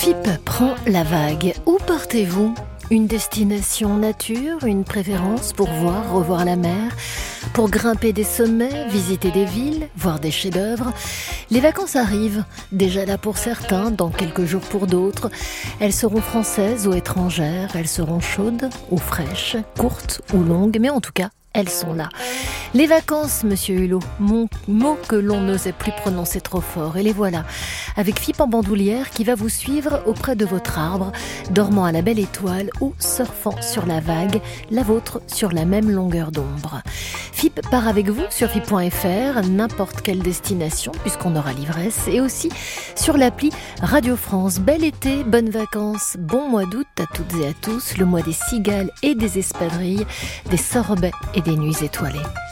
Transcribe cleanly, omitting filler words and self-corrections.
FIP prend la vague. Où partez-vous ? Une destination nature, une préférence pour revoir la mer, pour grimper des sommets, visiter des villes, voir des chefs-d'œuvre. Les vacances arrivent, déjà là pour certains, dans quelques jours pour d'autres. Elles seront françaises ou étrangères, elles seront chaudes ou fraîches, courtes ou longues, mais en tout cas, elles sont là. Les vacances, monsieur Hulot, mot que l'on n'osait plus prononcer trop fort. Et les voilà, avec FIP en bandoulière qui va vous suivre auprès de votre arbre, dormant à la belle étoile ou surfant sur la vague, la vôtre sur la même longueur d'ombre. FIP part avec vous sur FIP.fr, n'importe quelle destination, puisqu'on aura l'ivresse, et aussi sur l'appli Radio France. Bel été, bonnes vacances, bon mois d'août à toutes et à tous, le mois des cigales et des espadrilles, des sorbets et des nuits étoilées.